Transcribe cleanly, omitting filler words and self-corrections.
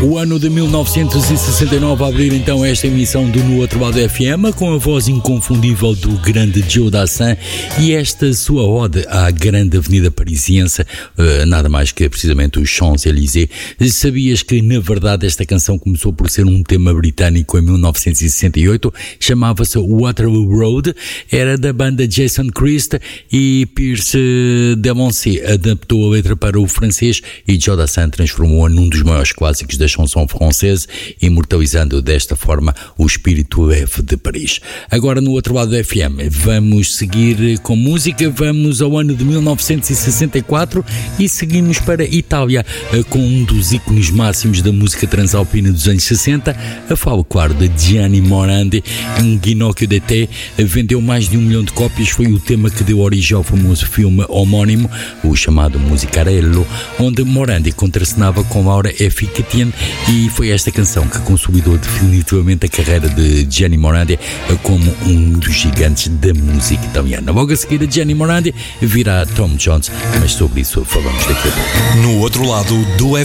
O ano de 1969 a abrir então esta emissão do No Outro Lado FM com a voz inconfundível do grande Joe Dassin e esta sua ode à grande avenida parisiense, nada mais que precisamente os Champs-Élysées. Sabias que na verdade esta canção começou por ser um tema britânico em 1968, chamava-se Waterloo Road, era da banda Jason Christ e Pierce Devancey adaptou a letra para o francês e Joe Dassin transformou-a num dos maiores clássicos da chanson française, imortalizando desta forma o espírito leve de Paris. Agora no Outro Lado do FM vamos seguir com música, vamos ao ano de 1964 e seguimos para Itália com um dos ícones máximos da música transalpina dos anos 60, a falo claro de Gianni Morandi. Um Ginocchio de Te vendeu mais de 1 milhão de cópias, foi o tema que deu origem ao famoso filme homónimo, o chamado Musicarello, onde Morandi contracenava com Laura F. Cattian, e foi esta canção que consolidou definitivamente a carreira de Gianni Morandi como um dos gigantes da música italiana. Logo a seguir a Gianni Morandi virá Tom Jones, mas sobre isso falamos daqui a pouco. No Outro Lado do